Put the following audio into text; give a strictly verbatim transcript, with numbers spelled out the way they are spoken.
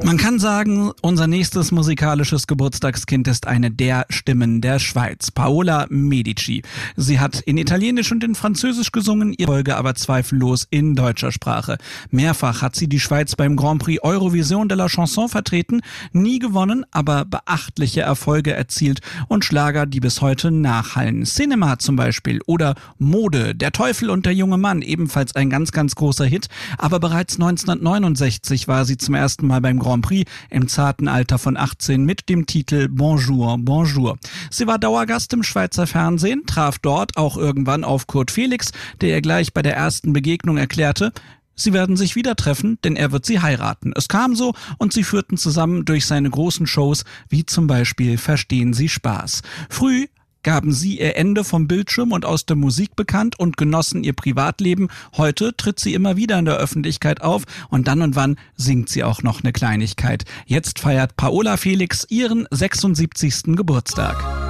Man kann sagen, unser nächstes musikalisches Geburtstagskind ist eine der Stimmen der Schweiz, Paola Medici. Sie hat in Italienisch und in Französisch gesungen, ihre Folge aber zweifellos in deutscher Sprache. Mehrfach hat sie die Schweiz beim Grand Prix Eurovision de la Chanson vertreten, nie gewonnen, aber beachtliche Erfolge erzielt und Schlager, die bis heute nachhallen. Cinema zum Beispiel oder Mode, Der Teufel und der junge Mann, ebenfalls ein ganz, ganz großer Hit. Aber bereits neunzehnhundertneunundsechzig war sie zum ersten Mal beim Grand Prix im zarten Alter von achtzehn mit dem Titel Bonjour, Bonjour. Sie war Dauergast im Schweizer Fernsehen, traf dort auch irgendwann auf Kurt Felix, der ihr gleich bei der ersten Begegnung erklärte, sie werden sich wieder treffen, denn er wird sie heiraten. Es kam so und sie führten zusammen durch seine großen Shows, wie zum Beispiel Verstehen Sie Spaß. Früh gaben sie ihr Ende vom Bildschirm und aus der Musik bekannt und genossen ihr Privatleben. Heute tritt sie immer wieder in der Öffentlichkeit auf und dann und wann singt sie auch noch eine Kleinigkeit. Jetzt feiert Paola Felix ihren sechsundsiebzigsten Geburtstag.